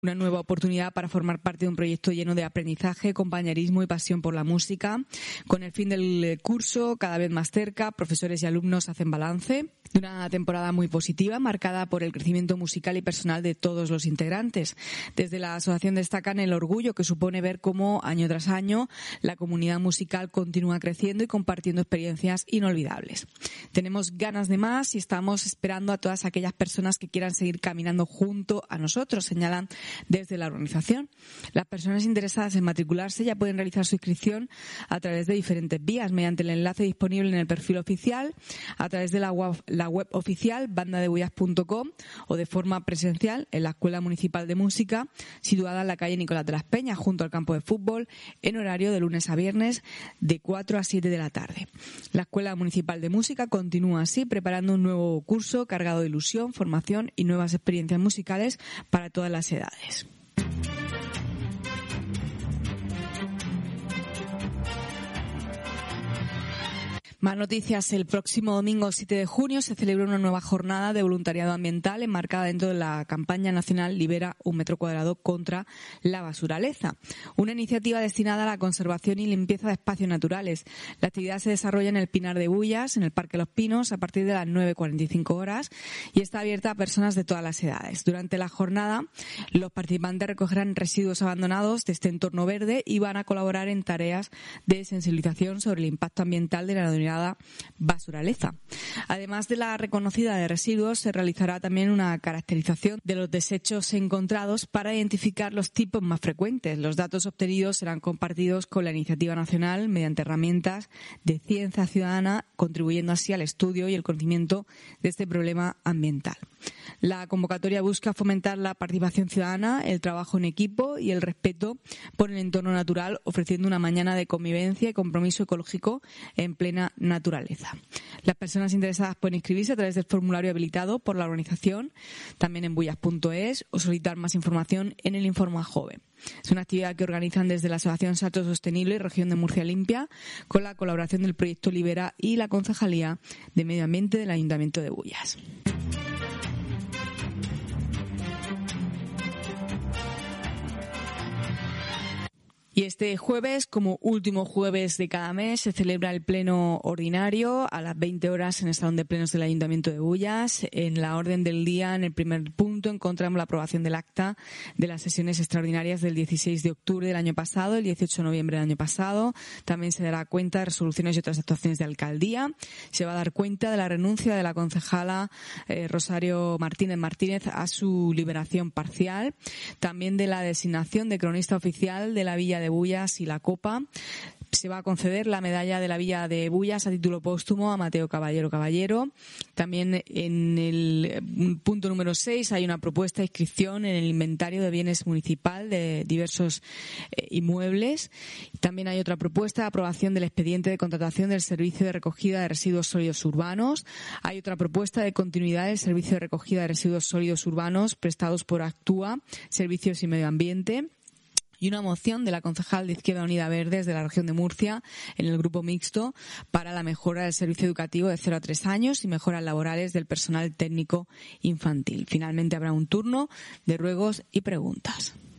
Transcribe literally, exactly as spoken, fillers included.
Una nueva oportunidad para formar parte de un proyecto lleno de aprendizaje, compañerismo y pasión por la música. Con el fin del curso cada vez más cerca, profesores y alumnos hacen balance de una temporada muy positiva, marcada por el crecimiento musical y personal de todos los integrantes. Desde la asociación destacan el orgullo que supone ver cómo, año tras año, la comunidad musical continúa creciendo y compartiendo experiencias inolvidables. Tenemos ganas de más y estamos esperando a todas aquellas personas que quieran seguir caminando junto a nosotros, señalan desde la organización. Las personas interesadas en matricularse ya pueden realizar su inscripción a través de diferentes vías, mediante el enlace disponible en el perfil oficial, a través de la web, la web oficial banda de bullas punto com o de forma presencial en la Escuela Municipal de Música, situada en la calle Nicolás de las Peñas, junto al campo de fútbol, en horario de lunes a viernes de cuatro a siete de la tarde. La Escuela Municipal de Música continúa así preparando un nuevo curso cargado de ilusión, formación y nuevas experiencias musicales para todas las edades. Más noticias. El próximo domingo siete de junio se celebra una nueva jornada de voluntariado ambiental enmarcada dentro de la campaña nacional Libera un metro cuadrado contra la basuraleza. Una iniciativa destinada a la conservación y limpieza de espacios naturales. La actividad se desarrolla en el Pinar de Bullas, en el Parque Los Pinos, a partir de las nueve cuarenta y cinco horas y está abierta a personas de todas las edades. Durante la jornada, los participantes recogerán residuos abandonados de este entorno verde y van a colaborar en tareas de sensibilización sobre el impacto ambiental de la denominada basuraleza. Además de la reconocida de residuos, se realizará también una caracterización de los desechos encontrados para identificar los tipos más frecuentes. Los datos obtenidos serán compartidos con la iniciativa nacional mediante herramientas de ciencia ciudadana, contribuyendo así al estudio y el conocimiento de este problema ambiental. La convocatoria busca fomentar la participación ciudadana, el trabajo en equipo y el respeto por el entorno natural, ofreciendo una mañana de convivencia y compromiso ecológico en plena naturaleza. Las personas interesadas pueden inscribirse a través del formulario habilitado por la organización, también en bullas punto es, o solicitar más información en el Informa Joven. Es una actividad que organizan desde la Asociación Salto Sostenible y Región de Murcia Limpia, con la colaboración del proyecto Libera y la Concejalía de Medio Ambiente del Ayuntamiento de Bullas. Y este jueves, como último jueves de cada mes, se celebra el pleno ordinario a las veinte horas en el Salón de Plenos del Ayuntamiento de Bullas. En la orden del día, en el primer punto, encontramos la aprobación del acta de las sesiones extraordinarias del dieciséis de octubre del año pasado, el dieciocho de noviembre del año pasado. También se dará cuenta de resoluciones y otras actuaciones de alcaldía. Se va a dar cuenta de la renuncia de la concejala eh, Rosario Martínez Martínez a su liberación parcial. También de la designación de cronista oficial de la Villa de Bullas y la Copa. Se va a conceder la medalla de la Villa de Bullas a título póstumo a Mateo Caballero Caballero. También en el punto número seis hay una propuesta de inscripción en el inventario de bienes municipal de diversos eh, inmuebles. También hay otra propuesta de aprobación del expediente de contratación del servicio de recogida de residuos sólidos urbanos. Hay otra propuesta de continuidad del servicio de recogida de residuos sólidos urbanos prestados por Actúa, Servicios y Medio Ambiente. Y una moción de la concejal de Izquierda Unida Verdes de la región de Murcia en el grupo mixto para la mejora del servicio educativo de cero a tres años y mejoras laborales del personal técnico infantil. Finalmente habrá un turno de ruegos y preguntas.